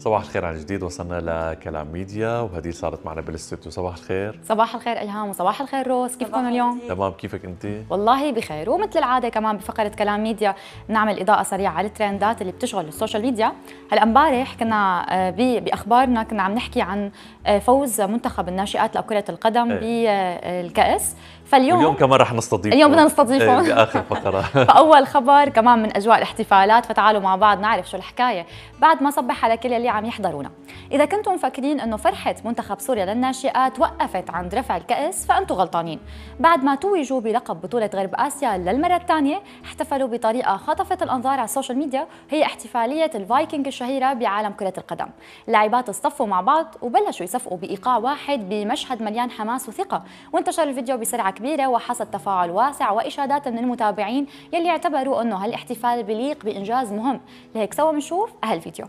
صباح الخير عن جديد، وصلنا لكلام ميديا وهديل صارت معنا بالاستوديو. صباح الخير. صباح الخير إلهام وصباح الخير روز، كيفكم اليوم؟ تمام، كيفك انت؟ والله بخير، ومثل العاده كمان بفقره كلام ميديا بنعمل اضاءه سريعه على الترندات اللي بتشغل السوشيال ميديا. هلا امبارح كنا باخبارنا كنا عم نحكي عن فوز منتخب الناشئات لكره القدم بالكأس، اليوم كمان رح نستضيف، اليوم بدنا نستضيفهم باخر فقره. فاول خبر كمان من اجواء الاحتفالات، فتعالوا مع بعض نعرف شو الحكايه بعد ما صبح على كل اللي عم يحضرونا. اذا كنتم مفكرين انه فرحه منتخب سوريا للناشئات وقفت عند رفع الكأس فانتم غلطانين. بعد ما توجوا بلقب بطوله غرب اسيا للمره الثانيه احتفلوا بطريقه خطفت الانظار على السوشيال ميديا، هي احتفاليه الفايكنج الشهيره بعالم كره القدم. اللاعبات اصطفوا مع بعض وبلشوا يصفقوا بايقاع واحد بمشهد مليان حماس وثقه، وانتشر الفيديو بسرعه كبيره وحصد تفاعل واسع واشادات من المتابعين يلي اعتبروا انه هالاحتفال بليق بانجاز مهم. لهيك سوا بنشوف هالفيديو.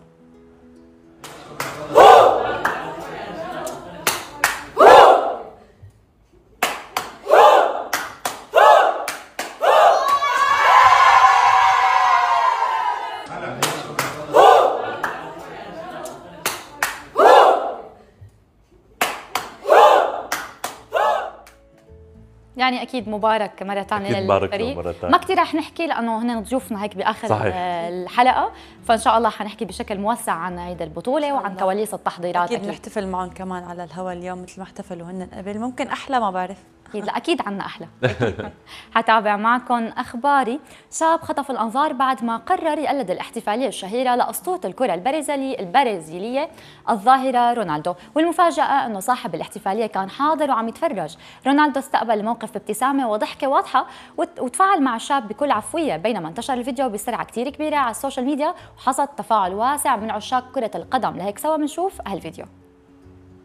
يعني اكيد مبارك مره ثانيه للفريق. ما كثير رح نحكي لانه هن ضيوفنا هيك باخر صحيح. الحلقه، فان شاء الله حنحكي بشكل موسع عن هيدي البطوله وعن كواليس التحضيرات. اكيد نحتفل معهم كمان على الهواء اليوم مثل ما احتفلوا هن قبل، ممكن احلى، ما بعرف. اكيد لا اكيد عنا احلى. حتابع معكم اخباري. شاب خطف الانظار بعد ما قرر يقلد الاحتفاليه الشهيره لاسطوره الكره البرازيليه الظاهره رونالدو، والمفاجاه انه صاحب الاحتفاليه كان حاضر وعم يتفرج. رونالدو استقبل الموقف بابتسامه وضحكه واضحه وتفاعل مع الشاب بكل عفويه، بينما انتشر الفيديو بسرعه كثير كبيره على السوشيال ميديا وحصد تفاعل واسع من عشاق كره القدم. لهيك سوا بنشوف هالفيديو.